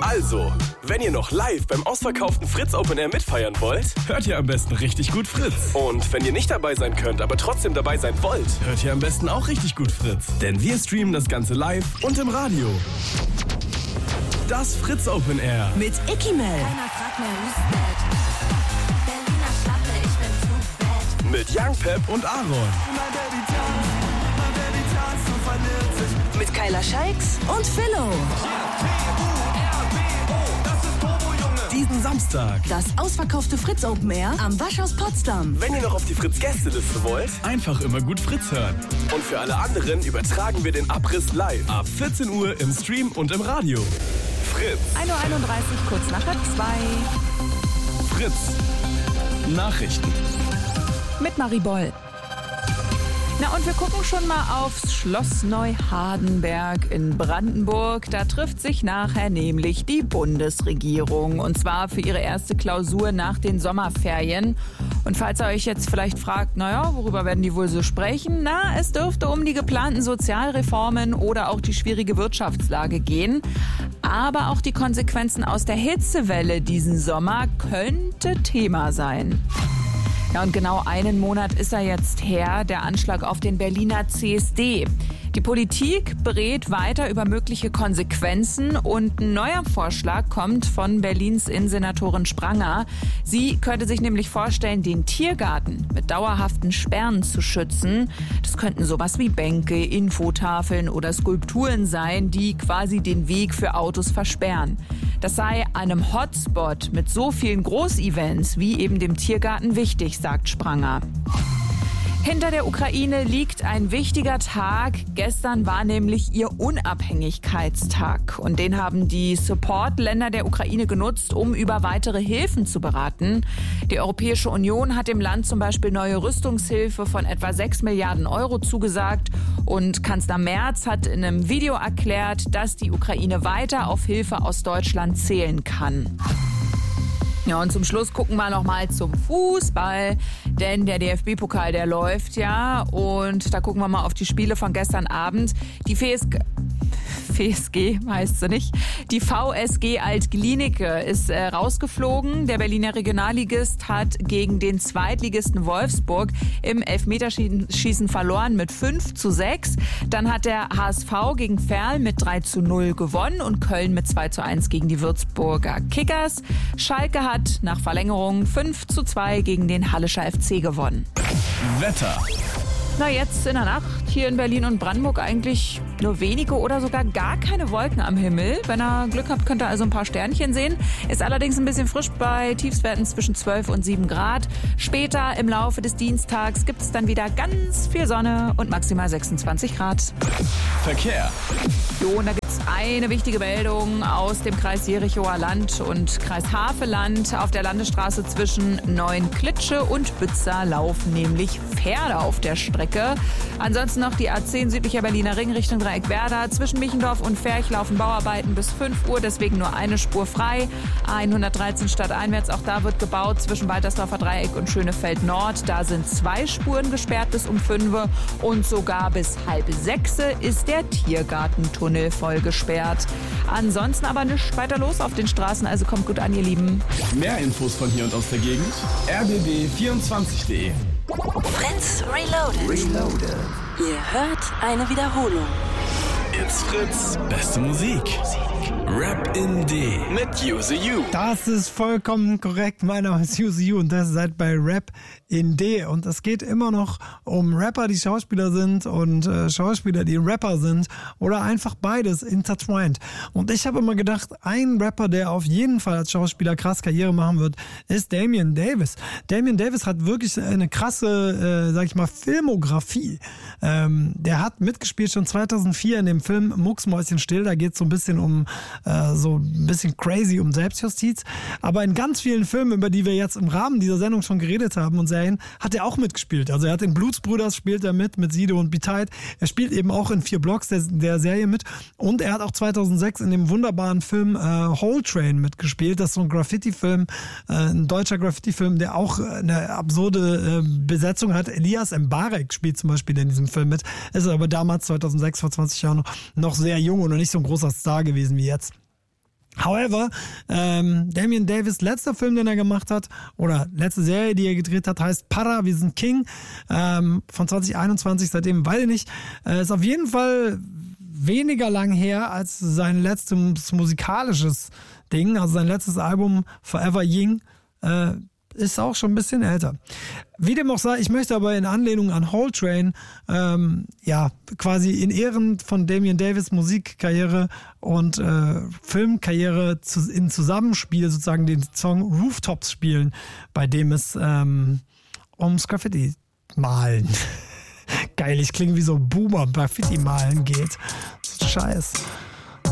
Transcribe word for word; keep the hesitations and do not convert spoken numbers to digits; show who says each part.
Speaker 1: Also, wenn ihr noch live beim ausverkauften Fritz Open Air mitfeiern wollt, hört ihr am besten richtig gut Fritz. Und wenn ihr nicht dabei sein könnt, aber trotzdem dabei sein wollt, hört ihr am besten auch richtig gut Fritz. Denn wir streamen das Ganze live und im Radio. Das Fritz Open Air.
Speaker 2: Mit Icky Mel.
Speaker 3: Keiner fragt mehr, who's that? Berliner Schlappe, ich bin too bad.
Speaker 1: Mit Young Pep und Aaron.
Speaker 2: Mit Kyla Scheiks und Philo.
Speaker 1: Diesen Samstag.
Speaker 2: Das ausverkaufte Fritz Open Air am Waschhaus Potsdam.
Speaker 1: Wenn ihr noch auf die Fritz-Gästeliste wollt, einfach immer gut Fritz hören. Und für alle anderen übertragen wir den Abriss live. Ab vierzehn Uhr im Stream und im Radio. Fritz.
Speaker 4: ein Uhr einunddreißig, kurz nach halb zwei.
Speaker 1: Fritz. Nachrichten.
Speaker 4: Mit Marie Boll. Na und wir gucken schon mal aufs Schloss Neuhardenberg in Brandenburg. Da trifft sich nachher nämlich die Bundesregierung. Und zwar für ihre erste Klausur nach den Sommerferien. Und falls ihr euch jetzt vielleicht fragt, naja, worüber werden die wohl so sprechen? Na, es dürfte um die geplanten Sozialreformen oder auch die schwierige Wirtschaftslage gehen. Aber auch die Konsequenzen aus der Hitzewelle diesen Sommer könnte Thema sein. Ja, und genau einen Monat ist er jetzt her, der Anschlag auf den Berliner C S D. Die Politik berät weiter über mögliche Konsequenzen und ein neuer Vorschlag kommt von Berlins Innensenatorin Spranger. Sie könnte sich nämlich vorstellen, den Tiergarten mit dauerhaften Sperren zu schützen. Das könnten sowas wie Bänke, Infotafeln oder Skulpturen sein, die quasi den Weg für Autos versperren. Das sei einem Hotspot mit so vielen Großevents wie eben dem Tiergarten wichtig, sagt Spranger. Hinter der Ukraine liegt ein wichtiger Tag. Gestern war nämlich ihr Unabhängigkeitstag. Und den haben die Support-Länder der Ukraine genutzt, um über weitere Hilfen zu beraten. Die Europäische Union hat dem Land zum Beispiel neue Rüstungshilfe von etwa sechs Milliarden Euro zugesagt. Und Kanzler Merz hat in einem Video erklärt, dass die Ukraine weiter auf Hilfe aus Deutschland zählen kann. Ja, und zum Schluss gucken wir noch mal zum Fußball, denn der D F B-Pokal, der läuft ja. Und da gucken wir mal auf die Spiele von gestern Abend. Die V S G, V S G heißt sie nicht, die V S G Alt-Glienicke ist äh, rausgeflogen. Der Berliner Regionalligist hat gegen den Zweitligisten Wolfsburg im Elfmeterschießen verloren mit fünf zu sechs. Dann hat der H S V gegen Verl mit drei zu null gewonnen und Köln mit zwei zu eins gegen die Würzburger Kickers. Schalke hat nach Verlängerung fünf zu zwei gegen den Hallischer F C gewonnen.
Speaker 1: Wetter.
Speaker 4: Na, jetzt in der Nacht hier in Berlin und Brandenburg eigentlich nur wenige oder sogar gar keine Wolken am Himmel. Wenn ihr Glück habt, könnt ihr also ein paar Sternchen sehen. Ist allerdings ein bisschen frisch bei Tiefstwerten zwischen zwölf und sieben Grad. Später im Laufe des Dienstags gibt es dann wieder ganz viel Sonne und maximal sechsundzwanzig Grad.
Speaker 1: Verkehr.
Speaker 4: Jo, und da gibt es eine wichtige Meldung aus dem Kreis Jerichower Land und Kreis Havelland. Auf der Landesstraße zwischen Neuenklitsche und Bützer laufen nämlich Pferde auf der Strecke. Ansonsten noch die A zehn südlicher Berliner Ring Richtung Dreieckwerder. Zwischen Michendorf und Ferch laufen Bauarbeiten bis fünf Uhr, deswegen nur eine Spur frei. A hundertdreizehn stadteinwärts, auch da wird gebaut zwischen Waltersdorfer Dreieck und Schönefeld Nord. Da sind zwei Spuren gesperrt bis um fünf Uhr und sogar bis halb sechs ist der Tiergartentunnel voll gesperrt. Ansonsten aber nichts weiter los auf den Straßen, also kommt gut an, ihr Lieben.
Speaker 1: Mehr Infos von hier und aus der Gegend. r b b vierundzwanzig punkt d e.
Speaker 2: Fritz Reloaded. Reloaded. Ihr hört eine Wiederholung.
Speaker 1: It's Fritz. Beste Musik. Rap in D mit Use You.
Speaker 5: Das ist vollkommen korrekt. Mein Name ist Use You und das seid bei Rap in D. Und es geht immer noch um Rapper, die Schauspieler sind und äh, Schauspieler, die Rapper sind oder einfach beides intertwined. Und ich habe immer gedacht, ein Rapper, der auf jeden Fall als Schauspieler krass Karriere machen wird, ist Damian Davis. Damian Davis hat wirklich eine krasse, äh, sag ich mal, Filmografie. Ähm, der hat mitgespielt schon zweitausendvier in dem Film Mucksmäuschenstill. Da geht es so ein bisschen um äh, so ein bisschen crazy um Selbstjustiz. Aber in ganz vielen Filmen, über die wir jetzt im Rahmen dieser Sendung schon geredet haben und Serien, hat er auch mitgespielt. Also er hat in Blutsbrüders spielt er mit, mit Sido und Be-Tight. Er spielt eben auch in vier Blocks der, der Serie mit. Und er hat auch zweitausendsechs in dem wunderbaren Film äh, Whole Train mitgespielt. Das ist so ein Graffiti-Film, äh, ein deutscher Graffiti-Film, der auch eine absurde äh, Besetzung hat. Elias Mbarek spielt zum Beispiel in diesem Film mit. Ist aber damals, zweitausendsechs, vor zwanzig Jahren, noch, noch sehr jung und noch nicht so ein großer Star gewesen wie jetzt. However, ähm, Damian Davis' letzter Film, den er gemacht hat, oder letzte Serie, die er gedreht hat, heißt Para, wir sind King, ähm, von zwanzig einundzwanzig, seitdem weiß ich nicht. Äh, ist auf jeden Fall weniger lang her als sein letztes musikalisches Ding, also sein letztes Album Forever Young, äh, ist auch schon ein bisschen älter. Wie dem auch sei, ich möchte aber in Anlehnung an Whole Train, ähm, ja, quasi in Ehren von Damian Davis Musikkarriere und äh, Filmkarriere zu, in Zusammenspiel sozusagen den Song Rooftops spielen, bei dem es ähm, ums Graffiti malen. Geil, ich klinge wie so ein Boomer, Graffiti malen geht. Scheiß.